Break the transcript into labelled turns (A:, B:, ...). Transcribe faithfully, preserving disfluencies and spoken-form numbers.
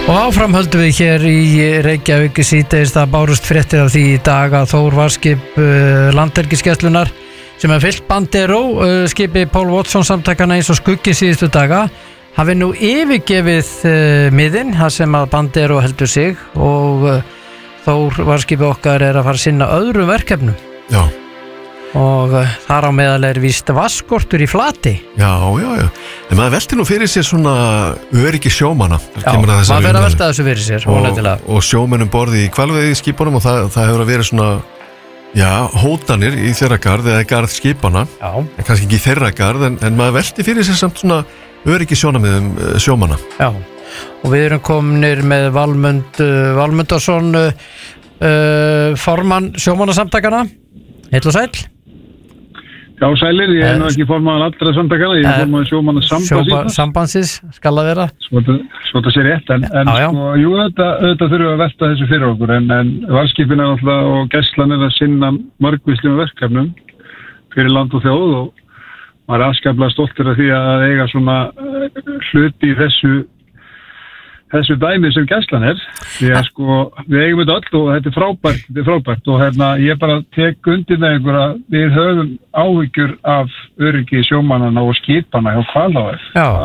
A: Og áfram höldum við hér í Reykjavík síðdegis. Það bárust fréttir af því í dag að Þór varskip uh, landhelgisgæslunnar sem er fyllt Bandero uh, skipi Paul Watson samtakana eins og skuggi síðustu daga hafi nú yfirgefið uh, miðin þar sem að Bandero heldur sig og uh, Þór varskipi okkar er að fara að sinna öðrum verkefnum.
B: Já.
A: Og uh, þar á meðal er víst vaskortur í Flati.
B: Já, já, já. En maður velti nú fyrir sér svona öryggi sjómanna.
A: Já, maður verður að velta þessu fyrir sér.
B: Og, og sjómennum borði í hvalveiðiskipunum og það, það hefur að vera svona, já, hótanir í þeirra garð eða garð skipana. Já. En kannski ekki í þeirra garð, en, en maður velti fyrir sér samt svona öryggi sjónamiðum sjómanna. Já,
A: og við erum kominir með Valmund uh, Valmundarsson, uh, uh, formann sjómannasamtakana. Heill og sæll.
C: Já, sælir, ég er nú ekki formaður allra samtakana, ég er formaður sjómannasambandsins.
A: Sambandsins, skal það vera.
C: Svo þetta sé rétt, en, en já, já. Sko, jú, þetta, þetta þurfum við að velta þessu fyrir okkur, en, en varskipin er alltaf og gæslan er að sinna margvíslegum verkefnum fyrir land og þjóð og maður er afskaplega stoltur af því að eiga svona hluti í þessu þessu dæmi sem gæslan er því að sko, við eigum þetta öll og þetta er frábært, þetta er frábært og hérna ég bara tek undir með ykkur að við höfum áhyggjur af öryggi sjómannanna og skipana hjá Hvalá. Já.